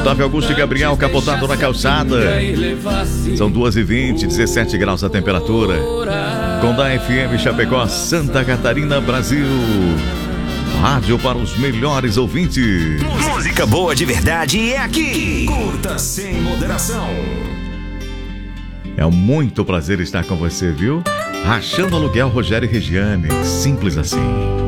Otávio Augusto e Gabriel capotado na calçada. São 2h20, 17 graus a temperatura. Condá FM Chapecó, Santa Catarina, Brasil. Rádio para os melhores ouvintes. Música boa de verdade é aqui. Curta sem moderação. É muito prazer estar com você, viu? Rachando Aluguel, Rogério e Regiane. Simples assim.